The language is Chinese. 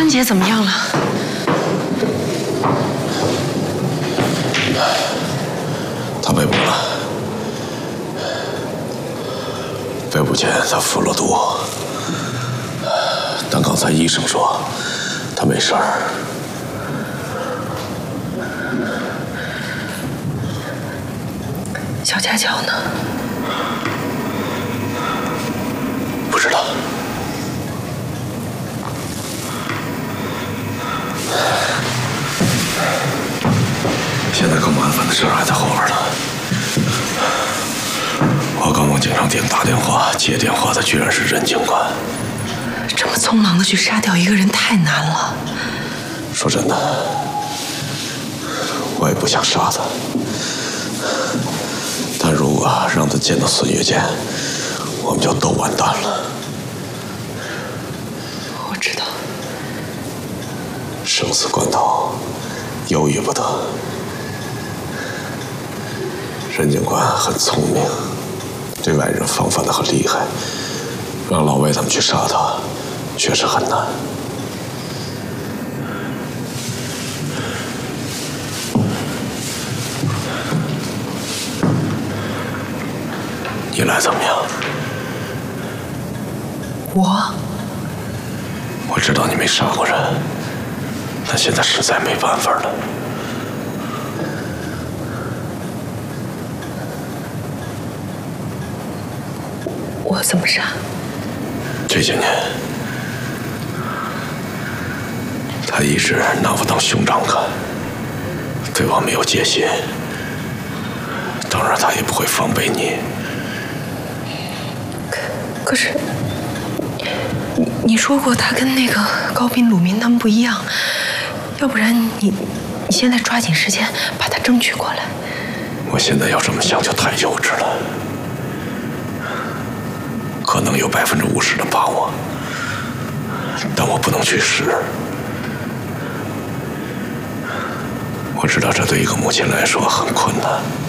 孙姐怎么样了？ 她被捕了，被捕前她服了毒，但刚才医生说她没事儿。 小家教呢？ 不知道。现在更麻烦的事还在后边呢。我刚往警察厅打电话，接电话的居然是任警官。 这么匆忙的去杀掉一个人太难了。 说真的，我也不想杀他。但如果让他见到孙月见，我们就都完蛋了。 我知道。 生死关头，犹豫不得。任警官很聪明，对外人防范得很厉害，让老魏他们去杀他，确实很难。你来怎么样？我知道你没杀过人，但现在实在没办法了。 我怎么杀？ 这些年，他一直拿我当兄长看，对我没有戒心，当然他也不会防备你。 可是，你说过他跟那个高斌、鲁明他们不一样，要不然你现在抓紧时间把他争取过来。 我现在要这么想就太幼稚了，可能有50%的把握，但我不能去试。我知道这对一个母亲来说很困难。